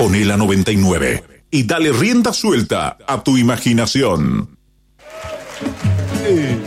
Poné la 99 y dale rienda suelta a tu imaginación.